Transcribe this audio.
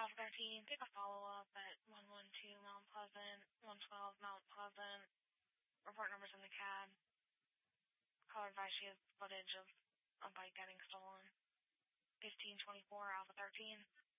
Alpha 13, take a follow-up at 112 Mount Pleasant, 112 Mount Pleasant. Report numbers in the cab. Caller advised she has footage of a bike getting stolen. 1524 Alpha 13.